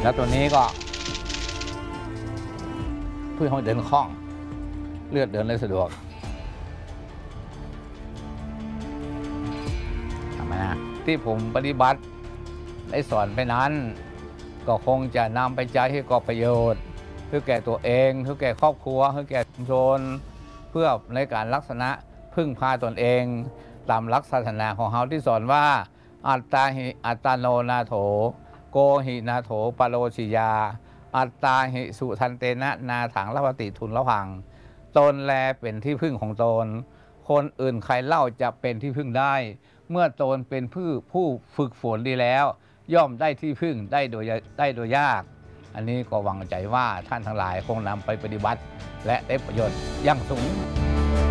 แล้วตัวนี้ก็เพื่อให้เดินคล่องเลือดเดินได้สะดวกทำไมนะที่ผมปฏิบัติได้สอนไปนั้นก็คงจะนำไปใช้ให้ก่อประโยชน์เพื่อแก่ตัวเองเพื่อแก่ครอบครัวเพื่อแก่ชุมชนเพื่อในการลักษณะพึ่งพาตนเองตามหลักศาสนาของเขาที่สอนว่าอัตตาหิอัตโนนาโถโกหินาโถปโรชิยาอัตตาหิสุทันเตนะนาถังละปฏิทุนละพังตนแลเป็นที่พึ่งของตนคนอื่นใครเล่าจะเป็นที่พึ่งได้เมื่อตนเป็นผู้ฝึกฝนดีแล้วย่อมได้ที่พึ่งได้โดยยากอันนี้ก็หวังใจว่าท่านทั้งหลายคงนำไปปฏิบัติและได้ประโยชน์อย่างสูง